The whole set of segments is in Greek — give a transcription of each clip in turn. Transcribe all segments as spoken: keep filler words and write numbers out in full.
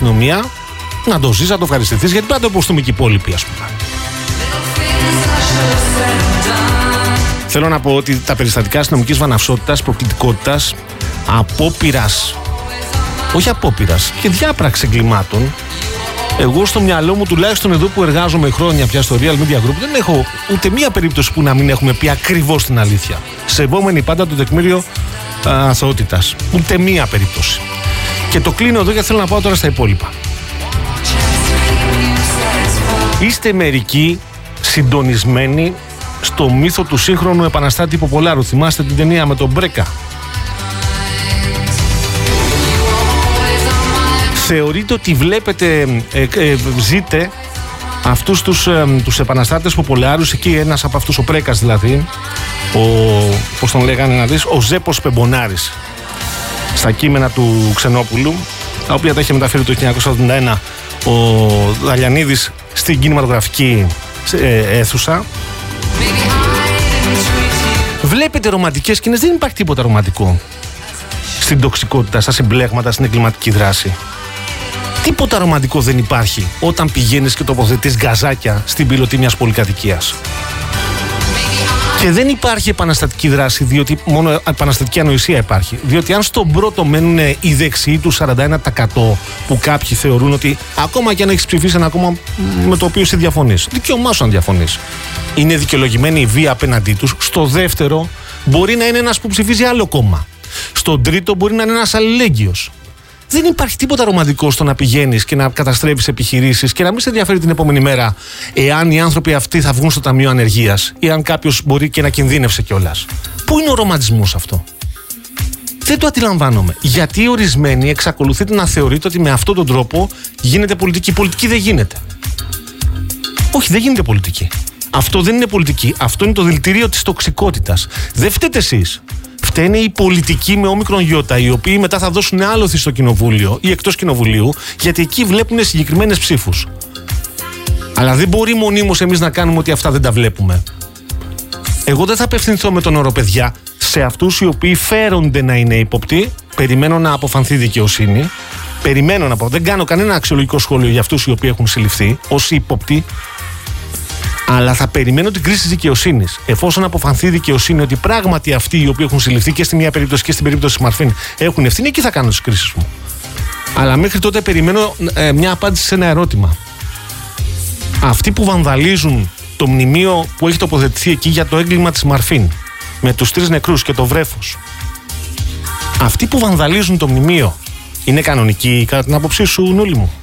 αστυνομία, να το ζεις, να το ευχαριστηθείς, γιατί πάντα υποστούμε και οι υπόλοιποι, ας πούμε. Θέλω να πω ότι τα περιστατικά αστυνομικής βαναυσότητας, προκλητικότητας, απόπειρας, όχι απόπειρας, και διάπραξη εγκλημάτων, εγώ στο μυαλό μου, τουλάχιστον εδώ που εργάζομαι χρόνια πια στο Real Media Group, δεν έχω ούτε μία περίπτωση που να μην έχουμε πει ακριβώς την αλήθεια. Σεβόμενοι πάντα το τεκμήριο αθωότητας. Ούτε μία περίπτωση. Και το κλείνω εδώ γιατί θέλω να πάω τώρα στα υπόλοιπα. Είστε μερικοί συντονισμένοι στο μύθο του σύγχρονου επαναστάτη Ποπολάρου. Θυμάστε την ταινία με τον Μπρέκα? Θεωρείτε ότι βλέπετε, ε, ε, ζείτε αυτούς τους, ε, τους επαναστάτες Ποπολάρους, εκεί ένας από αυτούς, ο Πρέκας δηλαδή, ο, πώς τον λέγανε να δεις, ο Ζέπος Πεμπονάρης, στα κείμενα του Ξενόπουλου, τα οποία τα είχε μεταφέρει το χίλια εννιακόσια εβδομήντα ένα ο Δαλιανίδης στην κινηματογραφική ε, αίθουσα. Βλέπετε ρομαντικές σκηνές, δεν υπάρχει τίποτα ρομαντικό στην τοξικότητα, στα συμπλέγματα, στην εγκληματική δράση. Τίποτα ρομαντικό δεν υπάρχει όταν πηγαίνεις και τοποθετείς γκαζάκια στην πιλωτή μιας πολυκατοικίας. Και δεν υπάρχει επαναστατική δράση, διότι μόνο επαναστατική ανοησία υπάρχει. Διότι αν στον πρώτο μένουν οι δεξιοί του σαράντα ένα τοις εκατό που κάποιοι θεωρούν ότι ακόμα και αν έχεις ψηφίσει ένα κόμμα με το οποίο εσύ διαφωνείς, δικαίωμά σου αν διαφωνείς, είναι δικαιολογημένη η βία απέναντί τους. Στο δεύτερο μπορεί να είναι ένας που ψηφίζει άλλο κόμμα. Στον τρίτο μπορεί να είναι ένας αλληλέγγυος. Δεν υπάρχει τίποτα ρομαντικό στο να πηγαίνεις και να καταστρέφεις επιχειρήσεις και να μην σε ενδιαφέρει την επόμενη μέρα εάν οι άνθρωποι αυτοί θα βγουν στο Ταμείο Ανεργίας ή αν κάποιος μπορεί και να κινδύνευσε κιόλας. Πού είναι ο ρομαντισμός αυτό? Δεν το αντιλαμβάνομαι. Γιατί ορισμένοι εξακολουθείτε να θεωρείτε ότι με αυτόν τον τρόπο γίνεται πολιτική? Η πολιτική δεν γίνεται. Όχι, δεν γίνεται πολιτική. Αυτό δεν είναι πολιτική. Αυτό είναι το δηλητήριο της τοξικότητας. Δεν φταίτε εσείς. Φταίνε οι πολιτικοί με όμικρον γιώτα, οι οποίοι μετά θα δώσουν άλοθη στο κοινοβούλιο ή εκτός κοινοβουλίου, γιατί εκεί βλέπουν συγκεκριμένες ψήφους. Αλλά δεν μπορεί μονίμως εμείς να κάνουμε ότι αυτά δεν τα βλέπουμε. Εγώ δεν θα απευθυνθώ με τον όρο παιδιά σε αυτούς οι οποίοι φέρονται να είναι ύποπτοι. Περιμένω να αποφανθεί δικαιοσύνη. Περιμένω να πω. Δεν κάνω κανένα αξιολογικό σχόλιο για αυτούς οι οποίοι έχουν συλληφθεί ως ύποπτοι. Αλλά θα περιμένω την κρίση της δικαιοσύνης. Εφόσον αποφανθεί η δικαιοσύνη ότι πράγματι αυτοί οι οποίοι έχουν συλληφθεί και στη μία περίπτωση και στην περίπτωση της Μαρφίν έχουν ευθύνη, εκεί θα κάνω τις κρίσεις μου. Αλλά μέχρι τότε περιμένω ε, μια απάντηση σε ένα ερώτημα. Αυτοί που βανδαλίζουν το μνημείο που έχει τοποθετηθεί εκεί για το έγκλημα της Μαρφίν, με τους τρεις νεκρούς και το βρέφος, αυτοί που βανδαλίζουν το μνημείο είναι κανονικοί κατά την άποψή σου, Νούλη μου?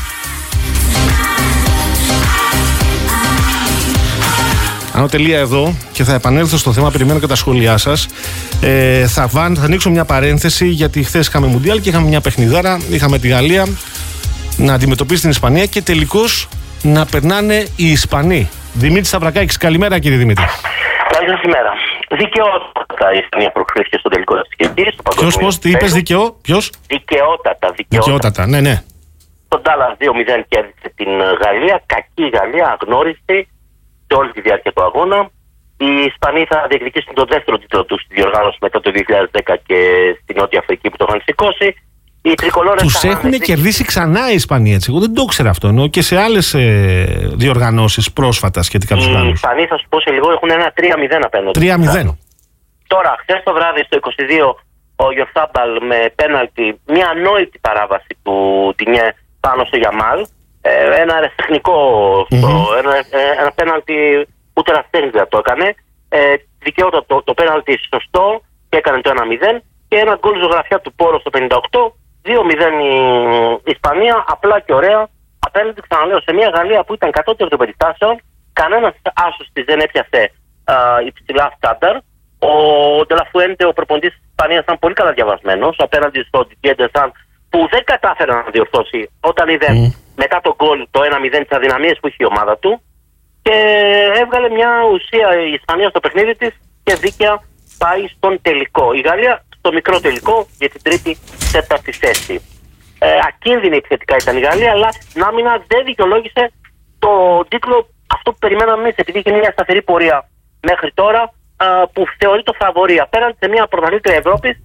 Άνω τελεία εδώ και θα επανέλθω στο θέμα, περιμένω και τα σχόλιά σας. Ε, θα, βάν, θα ανοίξω μια παρένθεση, γιατί χθες είχαμε Μουντιάλ και είχαμε μια παιχνιδάρα. Είχαμε τη Γαλλία να αντιμετωπίσει την Ισπανία και τελικώς να περνάνε οι Ισπανοί. Δημήτρης Σταυρακάκης, καλημέρα κύριε Δημήτρη. Καλημέρα. Δικαιότατα η Ισπανία προκρίθηκε στο τελικό της Κυριακής. Ποιος, πώς, τι είπες, δικαιό, ποιος? Δικαιότατα, δικαιότατα. Δικαιότατα, ναι, ναι. Το Ντάλλας δύο μηδέν κέρδισε την Γαλλία, κακή Γαλλία, αγνώριστη σε όλη τη διάρκεια του αγώνα. Οι Ισπανοί θα διεκδικήσουν τον δεύτερο τίτλο του στη διοργάνωση μετά το δύο χιλιάδες δέκα και στη Νότια Αφρική που το είχαν σηκώσει. Οι τρικολόρες τους έχουν δείξει... κερδίσει ξανά οι Ισπανοί, έτσι. Εγώ δεν το ήξερα αυτό. Ενώ και σε άλλες ε, διοργανώσεις πρόσφατα σχετικά τους Γάλλους. Οι Ισπανοί, θα σου πω σε λίγο, έχουν ένα τρία μηδέν απέναντι. τρία μηδέν. Τώρα, χθες το βράδυ στο είκοσι δύο, ο Γιορθάμπαλ με πέναλτι, μια ανόητη παράβαση του Ντινιέ πάνω στο Γιαμάλ. Ε, ένα αεραστεχνικό, mm-hmm. ένα, ένα πέναλτι που τεραστέχνης δεν το έκανε. Ε, δικαιόταν το, το πέναλτι σωστό και έκανε το ένα μηδέν. Και ένα γκολ ζωγραφιά του Πόρο στο πενήντα οκτώ. δύο μηδέν η Ισπανία, απλά και ωραία. Απέναντι, ξαναλέω, σε μια Γαλλία που ήταν κατώτερη των περιστάσεων. Κανένας άσος της δεν έπιασε α, υψηλά στάνταρ. Ο Ντελαφουέντε, ο προπονητής της Ισπανίας, ήταν πολύ καλά διαβασμένος απέναντι στο Ντιέντεσαν, που δεν κατάφερε να διορθώσει όταν είδε mm. μετά το γκολ το ένα μηδέν τις αδυναμίες που είχε η ομάδα του. Και έβγαλε μια ουσία η Ισπανία στο παιχνίδι της και δίκαια πάει στον τελικό. Η Γαλλία στο μικρό τελικό για την τρίτη τέταρτη θέση. Ε, ακίνδυνη επιθετικά ήταν η Γαλλία, αλλά στην άμυνα δεν δικαιολόγησε το τίτλο αυτό που περιμέναμε εμείς, επειδή είχε μια σταθερή πορεία μέχρι τώρα, α, που θεωρεί το φαβορί απέναντι σε μια πρωταθλήτρια Ευρώπης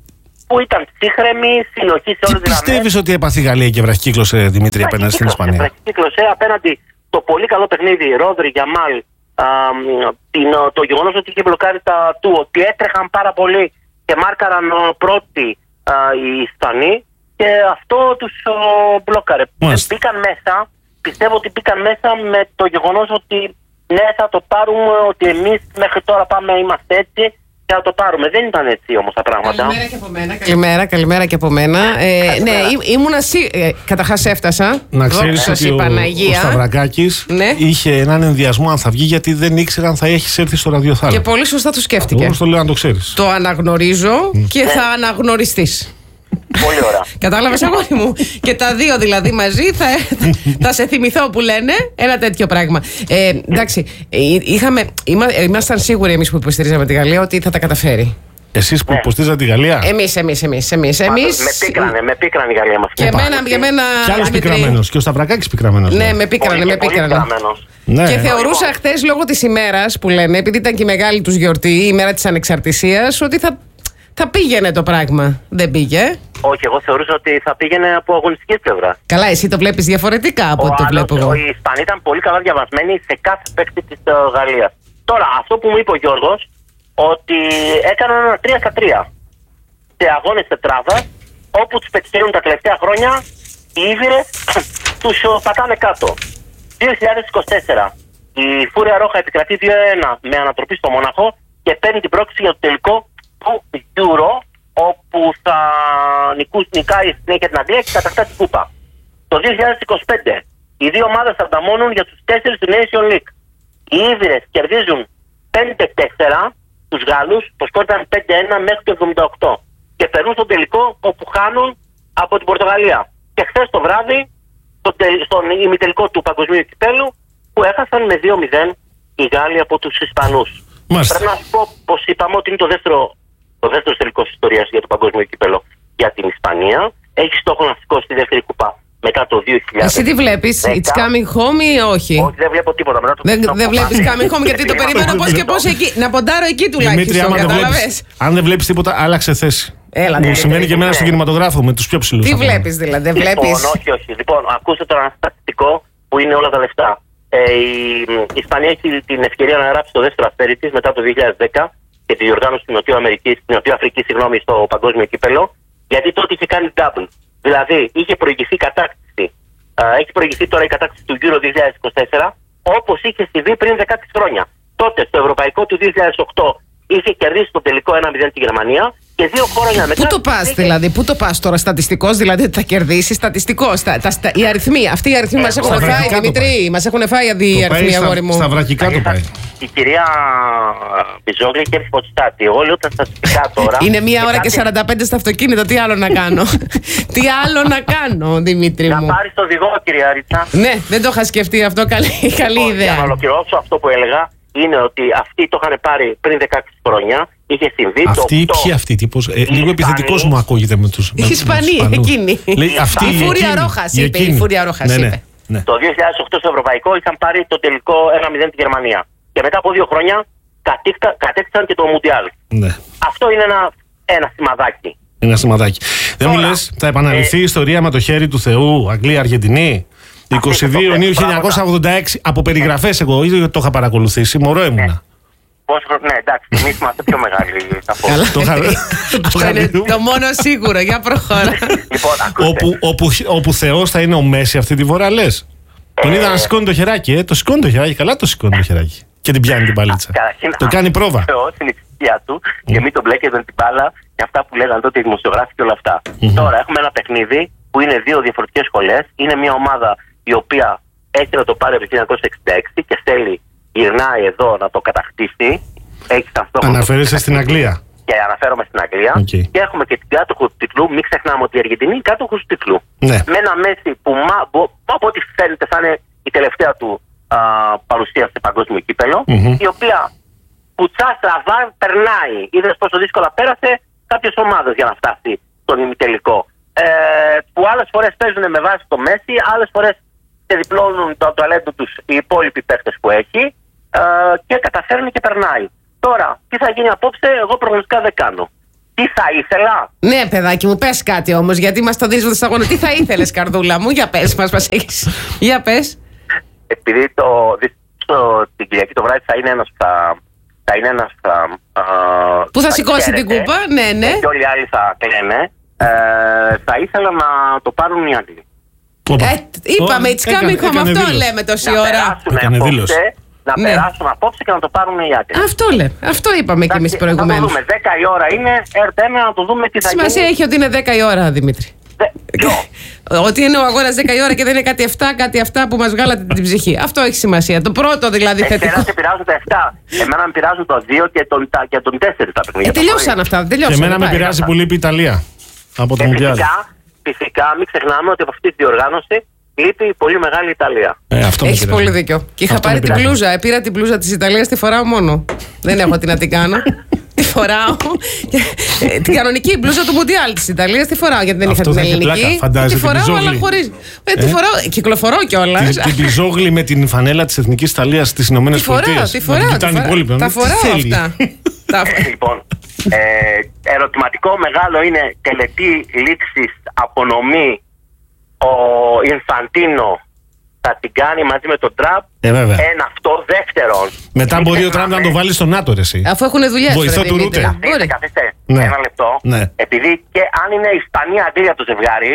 που ήταν ψύχρεμη, συνοχή σε όλες τις γραμμές. Πιστεύεις ότι έπαθε η Γαλλία και βραχικύκλωσε, Δημήτρη, απέναντι στην Ισπανία? Βραχικύκλωσε απέναντι το πολύ καλό παιχνίδι Ρόδρυ, Γιαμάλ, το γεγονός ότι είχε μπλοκάρει τα του, ότι έτρεχαν πάρα πολύ και μάρκαραν πρώτοι α, οι Ισπανοί και αυτό τους ο, μπλόκαρε. Μπήκαν μέσα, πιστεύω ότι μπήκαν μέσα με το γεγονός ότι ναι, θα το πάρουμε, ότι εμείς μέχρι τώρα πάμε, είμαστε έτσι και θα το πάρουμε. Δεν ήταν έτσι όμως τα πράγματα. Καλημέρα και από μένα. Καλημέρα, καλημέρα και από μένα. Ε, ναι, ήμουνα σί... Ε, καταρχάς έφτασα. Να ξέρεις ότι ο, ο Σταυρακάκης ναι. είχε έναν ενδιασμό αν θα βγει, γιατί δεν ήξερε αν θα έχεις έρθει στο ραδιοθάλαμο. Και πολύ σωστά το σκέφτηκε. Εγώ το λέω να το ξέρεις. Το αναγνωρίζω mm. και θα αναγνωριστείς. Πολύ ωραία. Κατάλαβες, αγόρι μου? Και τα δύο δηλαδή μαζί θα, θα σε θυμηθώ που λένε ένα τέτοιο πράγμα. Ε, εντάξει, είχαμε, είμα, ήμασταν σίγουροι εμείς που υποστηρίζαμε τη Γαλλία ότι θα τα καταφέρει. Εσείς που ναι. υποστηρίζατε τη Γαλλία? Εμείς, εμείς, εμείς, εμείς, εμείς. Με πίκρανε, με πίκρανε η Γαλλία μας. Και εμένα, για μένα. Κι άλλος πικραμένος. Και ο Σταυρακάκης πικραμένος. Ναι, με πίκρανε, με πίκρανε. Ναι. Και θεωρούσα λοιπόν χθες λόγω της ημέρας που λένε, επειδή ήταν και η μεγάλη τους γιορτή, η ημέρα της Ανεξαρτησίας, ότι θα. Θα πήγαινε το πράγμα. Δεν πήγε. Όχι, εγώ θεωρούσα ότι θα πήγαινε από αγωνιστική πλευρά. Καλά, εσύ το βλέπεις διαφορετικά από ό,τι το βλέπω εγώ. Οι Ισπανοί ήταν πολύ καλά διαβασμένοι σε κάθε παίκτη της Γαλλίας. Τώρα, αυτό που μου είπε ο Γιώργος, ότι έκαναν ένα τρία στα τρία σε αγώνες τετράδας, όπου τους πετυχαίνουν τα τελευταία χρόνια, οι Ήβηρες τους πατάνε κάτω. δύο χιλιάδες είκοσι τέσσερα η Φούρια Ρόχα επικρατεί δύο ένα με ανατροπή στο Μόναχο και παίρνει την πρόκληση για το τελικό του Euro, όπου θα νικούς, νικάει συνέχεια την Αγγλία και κατακτά την κούπα. Το δύο χιλιάδες είκοσι πέντε οι δύο ομάδες ανταμώνουν για τους τέσσερις του Nation League. Οι Ήβηρες κερδίζουν πέντε τέσσερα τους Γάλλους, το σκορ ήταν πέντε ένα μέχρι το εβδομήντα οκτώ και περνούν στον τελικό, όπου χάνουν από την Πορτογαλία. Και χθες το βράδυ, στο στον ημιτελικό του Παγκοσμίου Κυπέλλου, που έχασαν με δύο μηδέν οι Γάλλοι από τους Ισπανούς. Μάλιστα. Πρέπει να σου πω πως είπαμε ότι είναι το δεύτερο, το δεύτερο τελικός ιστορίας για το Παγκόσμιο Κύπελλο για την Ισπανία. Έχει στόχο να σηκώσει τη δεύτερη κουπά μετά το δύο χιλιάδες. Εσύ τι βλέπεις, it's coming home ή όχι? Όχι, δεν βλέπω τίποτα. Μετά το δεν δεν βλέπεις coming home, γιατί το περιμένω πώς και πώς εκεί. Να ποντάρω εκεί τουλάχιστον, κατάλαβες. Αν δεν βλέπεις τίποτα, άλλαξε θέση. Έλα, μου σημαίνει και εμένα στον κινηματογράφο με τους πιο ψηλούς. Τι βλέπεις δηλαδή, δεν βλέπεις? Λοιπόν, όχι, όχι. Λοιπόν, ακούστε τώρα ένα στατιστικό που είναι όλα τα λεφτά. Ε, η, η Ισπανία έχει την ευκαιρία να γράψει το δεύτερο αστέρι της μετά το δύο χιλιάδες δέκα και τη διοργάνωση στην Νοτιοαφρική, συγγνώμη, στο Παγκόσμιο Κύπελλο, γιατί τότε είχε κάνει double. Δηλαδή είχε προηγηθεί κατάκτηση, α, έχει προηγηθεί τώρα η κατάκτηση του Euro δύο χιλιάδες είκοσι τέσσερα, όπως είχε συμβεί πριν δεκαέξι χρόνια. Τότε στο Ευρωπαϊκό του δύο χιλιάδες οκτώ είχε κερδίσει το τελικό ένα μηδέν τη Γερμανία και δύο χρόνια μετά. Πού το πας είχε... δηλαδή, πού το πας τώρα, στατιστικός, δηλαδή θα κερδίσει, στατιστικός. Τα, τα, τα, οι αριθμοί, αυτοί οι αριθμοί ε, μας έχουν φάει, Δημήτρη, μας έχουν φάει οι αριθμοί, αγόρι μου. Στα βρακικά το πάει. Η κυρία Μπιζόγλη και Φωτιστάτη. Εγώ λέω τα στατιστικά τώρα. Είναι μία ώρα και σαράντα πέντε στο αυτοκίνητο, τι άλλο να κάνω? Τι άλλο να κάνω, Δημήτρη μου? Να πάρεις το οδηγό, κυρία Ρίτσα. Ναι, δεν το είχα σκεφτεί αυτό, καλή, καλή ιδέα. Για να ολοκληρώσω αυτό που έλεγα, είναι ότι αυτοί το είχαν πάρει πριν δεκαέξι χρόνια. Είχε συμβεί αυτή, το ποιοι αυτοί, τύπος, ε, λίγο επιθετικός μου ακούγεται με τους οι Ισπανοί, εκείνοι. Λέει, αυτή, η Φούρια Ρόχας είπε, η Φούρια Ρόχας ναι, είπε. Ναι, ναι. Το δύο χιλιάδες οκτώ στο Ευρωπαϊκό είχαν πάρει το τελικό ένα μηδέν τη Γερμανία. Και μετά από δύο χρόνια κατέκτησαν και το Μουντιάλ. Ναι. Αυτό είναι ένα, ένα σημαδάκι. Ένα σημαδάκι. Δεν μου λες, θα επαναληφθεί η ιστορία με το χέρι του Θεού, Αγγλία-Αργεντινή? είκοσι δύο Ιουνίου χίλια εννιακόσια ογδόντα έξι, από περιγραφές εγώ, ήδη το είχα παρακολουθήσει, μωρό ήμουνα. Ναι, εντάξει, εμείς είμαστε πιο μεγάλοι. Καλά, αυτό είναι το μόνο σίγουρο, για προχώρα. Όπου Θεός θα είναι ο Μέση αυτή τη φορά, λες? Τον είδα να σηκώνει το χεράκι, ε, το σηκώνει το χεράκι, καλά το σηκώνει το χεράκι. Και την πιάνει την παλίτσα. Το κάνει πρόβα. Θεός είναι η ψυχία του και μην τον μπλέκεται με την μπάλα και αυτά που λέγανε τότε οι δημοσιογράφοι και όλα αυτά. Τώρα έχουμε ένα παιχνίδι που είναι δύο διαφορετικές σχολές. Είναι μια ομάδα η οποία έχει να το πάρει από το χίλια εννιακόσια εξήντα έξι και θέλει, γυρνάει εδώ να το κατακτήσει. Αναφέρεσαι στην Αγγλία. Και αναφέρομαι στην Αγγλία. Okay. Και έχουμε και την κάτοχο του τίτλου. Μην ξεχνάμε ότι η Αργεντινή είναι κάτοχο του τίτλου. Ναι. Με ένα Μέση που μα, από ό,τι φαίνεται θα είναι η τελευταία του α, παρουσία σε παγκόσμιο κύπελλο. Mm-hmm. Η οποία κουτσά στραβά περνάει. Είδες πόσο δύσκολα πέρασε κάποιες ομάδες για να φτάσει στον ημιτελικό. Ε, που άλλες φορές παίζουν με βάση το Μέση, άλλες φορές σε διπλώνουν το ταλέντο τους οι υπόλοιποι παίκτες που έχει ε, και καταφέρνει και περνάει. Τώρα, τι θα γίνει απόψε, εγώ προγνωστικά δεν κάνω. Τι θα ήθελα. Ναι, παιδάκι μου, πες κάτι όμως, γιατί μας το δίνεις με το σταγόνο. Τι θα ήθελες, καρδούλα μου, για πες μας, μας έχεις. Για πες. Επειδή το, το, την Κυριακή το βράδυ θα είναι ένας θα, θα είναι ένας θα, α, που θα, θα σηκώσει χαίρεται, την κούπα, ναι, ναι. Και όλοι οι άλλοι θα κλαίνε. Ε, θα ήθελα να το πάρουν οι Άγγλοι. Ε, είπαμε, it's coming home, αυτό δήλωση. Λέμε τόση να ώρα. Περάσουν απόψε, να ναι. περάσουν απόψε και να το πάρουν οι Άγγλοι. Αυτό λέμε, αυτό είπαμε και εμείς προηγουμένως. Να το δούμε, δέκα η ώρα είναι, έρθε ένα να το δούμε τι θα γίνει. Σημασία έχει ότι είναι δέκα η ώρα, Δημήτρη. Ότι είναι ο αγώνας δέκα η ώρα και δεν είναι κάτι εφτά, κάτι αυτά που μας βγάλατε την ψυχή. Αυτό έχει σημασία. Το πρώτο δηλαδή θετικό. Εσένα σε πειράζουν τα εφτά. Εμένα με πειράζουν το δύο και τον, και τον τέσσερα τα παιχνίδια. Ε, τελειώσαν αυτά. Τελειώσαν. Και εμένα με πειράζει που λείπει η Ιταλία από το Μουντιάλ. Φυσικά, φυσικά, μην ξεχνάμε ότι από αυτή τη διοργάνωση λείπει η πολύ μεγάλη Ιταλία. Ε, Έχεις πολύ δίκιο. Και είχα αυτό πάρει την πλούζα. Ε, πήρα την πλούζα της Ιταλίας, τη φοράω μόνο. Δεν έχω τι να την κάνω. Τη φοράω. Την κανονική μπλούζα του Μουντιάλ της Ιταλίας τη φοράω, γιατί δεν είχα την ελληνική. Τη φοράω, αλλά χωρίς. Τη φοράω, κυκλοφορώ κιόλας. Την πιζόγλη με την φανέλα της Εθνικής Ιταλίας στις Ηνωμένες Πολιτείες. Τη φοράω, τη φοράω. Τα φοράω αυτά. Λοιπόν, ερωτηματικό μεγάλο είναι τελετή λήξης απονομή. Ο Ινφαντίνο θα την κάνει μαζί με τον Τραμπ. Ε, Ένα αυτό. Δεύτερον. Μετά μπορεί ο Τραμπ να το βάλει στο ΝΑΤΟ, ρε, εσύ. Αφού έχουν δουλειές. Βοηθό του Ρούτε. Καθίστε, καθίστε. Ναι. Ένα λεπτό. Ναι. Επειδή και αν είναι Ισπανία-Αγγλία το ζευγάρι,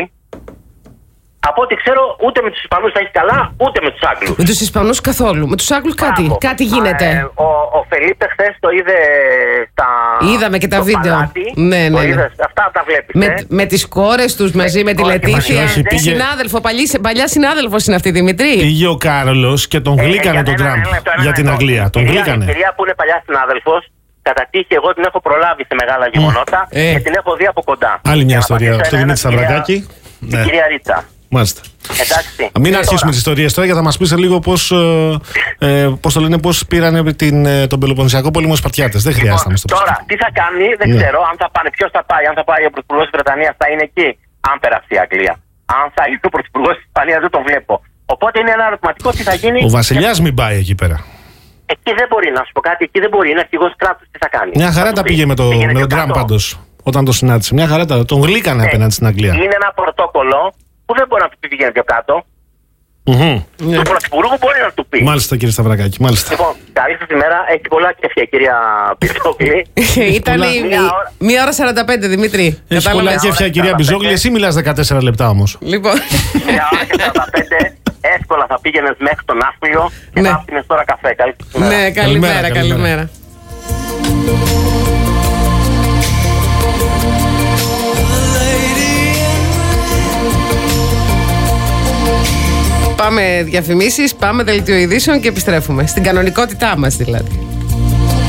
από ό,τι ξέρω, ούτε με τους Ισπανούς θα έχει καλά, ούτε με τους Άγγλους. Με τους Ισπανούς καθόλου. Με τους Άγγλους κάτι, κάτι γίνεται. Α, ε, ο, ο Φελίπε χθες το είδε στα. Είδαμε και τα βίντεο. Παλάτι, ναι, ναι, ναι. είδες, αυτά τα βλέπεις. Με, ε. με τις κόρες τους μαζί, με τη Λετήσια. Πήγε... Συνάδελφο, παλιά, παλιά συνάδελφος είναι αυτή, Δημητρή. Πήγε ο Κάρολος και τον γλύκανε ε, τον Τραμπ για την Αγγλία. Τον γλύκανε. Η κυρία που είναι παλιά συνάδελφος, κατά τύχη εγώ την έχω προλάβει σε μεγάλα γεγονότα ε. και την έχω δει από κοντά. Άλλη μια ιστορία. Στο Δημήτρη Σταυρακάκη. Την κυρία Ρίτσα. Μάλιστα. Εντάξει. Μην αρχίσουμε τις ιστορίες τώρα, γιατί θα μας πεις λίγο πώς, ε, πώς το λένε, πώς πήραν την, τον Πελοποννησιακό πόλεμο οι Σπαρτιάτες. Δεν χρειάζεται να μας το πεις. Τώρα, τι θα κάνει, δεν ναι. ξέρω. Αν θα πάνε, ποιος θα πάει. Αν θα πάει ο Πρωθυπουργός της Βρετανίας, θα είναι εκεί. Αν περάσει η Αγγλία. Αν θα είναι ο Πρωθυπουργός της Ισπανίας, δεν το βλέπω. Οπότε είναι ένα ερωτηματικό τι θα γίνει. Ο Βασιλιάς μην πάει εκεί πέρα. Εκεί δεν μπορεί να σου πω κάτι. Εκεί δεν μπορεί. Είναι αρχηγός κράτους. Τι θα κάνει. Μια χαρά τα πήγε με, το, με τον Τραμπ πάντως. Όταν το συνάντησε. Μια χαρά τα. Τον γλύκανε ναι. απέναντι στην Αγγλία. Είναι ένα πρωτόκολλο που δεν μπορεί να του πει πηγαίνει πιο κάτω. Mm-hmm. Του Πρωθυπουργού μπορεί να του πει. Μάλιστα, κύριε Σταυρακάκη. Μάλιστα. Λοιπόν, καλή σας ημέρα. Έχει πολλά κέφια, κυρία Μπιζόγλη. Ήταν μία ώρα σαράντα πέντε, Δημήτρη. Έχει πολλά κέφια, κυρία Μπιζόγλη. Εσύ μιλάς δεκατέσσερα λεπτά όμως. Λοιπόν. Μία ώρα και σαράντα πέντε. Εύκολα θα πήγαινες μέχρι τον Άσπλιο και θα άφηνες τώρα καφέ. Καλή σας ημέρα. Ναι, καλημέρα, καλημέρα. Πάμε διαφημίσεις, πάμε δελτίο ειδήσεων και επιστρέφουμε. Στην κανονικότητά μας δηλαδή.